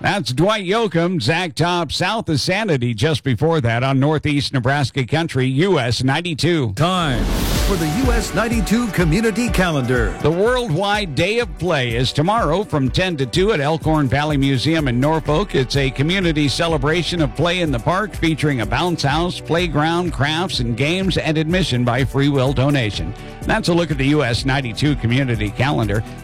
That's Dwight Yoakam, Zach Top, south of Sanity, just before that on Northeast Nebraska Country, US 92. Time for the US 92 Community Calendar. The Worldwide Day of Play is tomorrow from 10 to 2 at Elkhorn Valley Museum in Norfolk. It's a community celebration of play in the park featuring a bounce house, playground, crafts, and games, and admission by free will donation. That's a look at the US 92 Community Calendar.